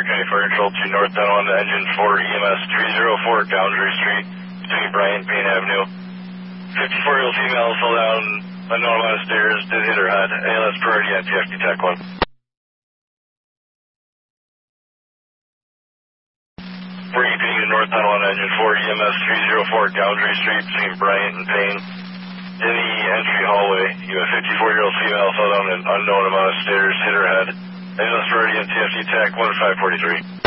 Stark County Fire Control to northbound on the engine for EMS 304 Boundary Street between Bryant and Payne Avenue. 54-year-old female fell down unknown amount of stairs, did hit her head. ALS priority at TFT Tech 1. We're keeping you northbound on engine for EMS 304 Boundary Street between Bryant and Payne. In the entry hallway, you have a 54-year-old female fell down an unknown amount of stairs, hit her head. ALS priority at TFT Tech 1543.